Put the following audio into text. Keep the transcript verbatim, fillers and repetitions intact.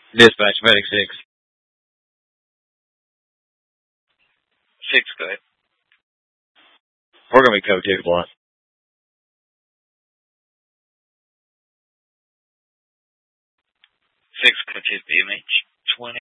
Dispatch, medic six. Six, go ahead. We're going to be code two plus. Six, code two, B M H twenty.